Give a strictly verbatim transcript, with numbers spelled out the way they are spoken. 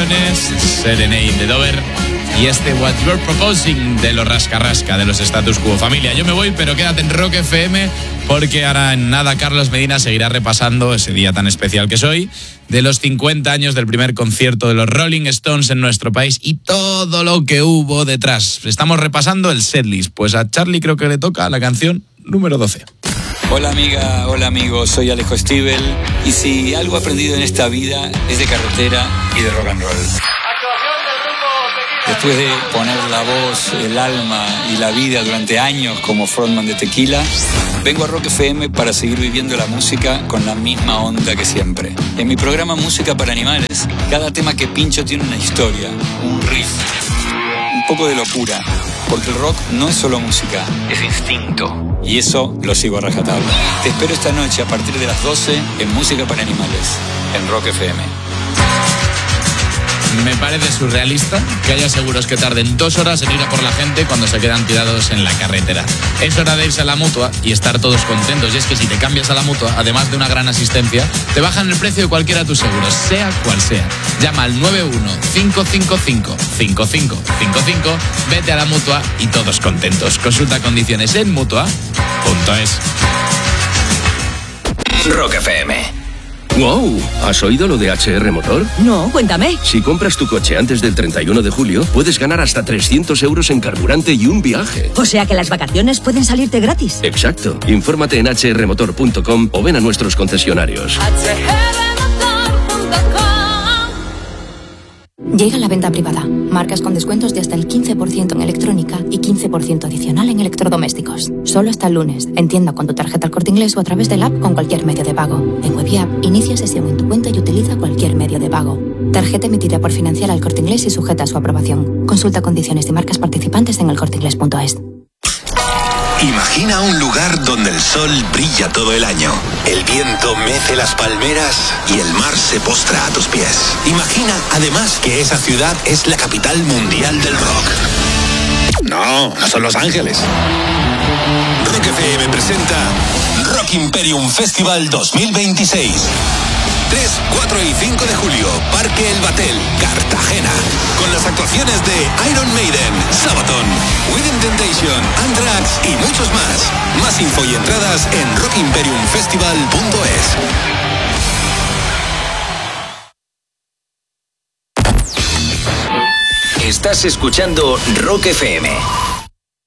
Felicitaciones, Serenade de Dover. Y este What You're Proposing de los Rascarrasca, de los Status Quo. Familia, yo me voy, pero quédate en Rock F M, porque ahora en nada Carlos Medina seguirá repasando ese día tan especial que es hoy, de los cincuenta años del primer concierto de los Rolling Stones en nuestro país y todo lo que hubo detrás. Estamos repasando el setlist, pues a Charlie creo que le toca la canción número doce. Hola amiga, hola amigo, soy Alejo Stivel, y si algo he aprendido en esta vida es de carretera y de rock and roll. Después de poner la voz, el alma y la vida durante años como frontman de Tequila, vengo a Rock F M para seguir viviendo la música con la misma onda que siempre. En mi programa Música para Animales, cada tema que pincho tiene una historia, un riff, un poco de locura, porque el rock no es solo música, es instinto. Y eso lo sigo a rajatabla. Te espero esta noche a partir de las doce en Música para Animales, en Rock F M. Me parece surrealista que haya seguros que tarden dos horas en ir a por la gente cuando se quedan tirados en la carretera. Es hora de irse a la Mutua y estar todos contentos. Y es que si te cambias a la Mutua, además de una gran asistencia, te bajan el precio de cualquiera de tus seguros, sea cual sea. Llama al nueve uno cinco cinco cinco cinco cinco cinco cinco, vete a la Mutua y todos contentos. Consulta condiciones en mutua punto es. Rock F M. ¡Wow! ¿Has oído lo de H R Motor? No, cuéntame. Si compras tu coche antes del treinta y uno de julio, puedes ganar hasta trescientos euros en carburante y un viaje. O sea que las vacaciones pueden salirte gratis. Exacto. Infórmate en h r motor punto com o ven a nuestros concesionarios. h r motor punto com. Llega la venta privada. Marcas con descuentos de hasta el quince por ciento en electrónica y quince por ciento adicional en electrodomésticos. Solo hasta el lunes. En tienda con tu tarjeta El Corte Inglés o a través del app con cualquier medio de pago. En Web y App, inicia sesión en tu cuenta y utiliza cualquier medio de pago. Tarjeta emitida por Financiera El Corte Inglés y sujeta a su aprobación. Consulta condiciones y marcas participantes en el corte inglés punto es. Imagina un lugar donde el sol brilla todo el año, el viento mece las palmeras y el mar se postra a tus pies. Imagina, además, que esa ciudad es la capital mundial del rock. No, no son Los Ángeles. Rock F M presenta Rock Imperium Festival dos mil veintiséis. tres, cuatro y cinco de julio, Parque El Batel, Cartagena. Con las actuaciones de Iron Maiden, Sabaton, Within Temptation, Anthrax y muchos más. Más info y entradas en rock imperium festival punto es. Estás escuchando Rock F M.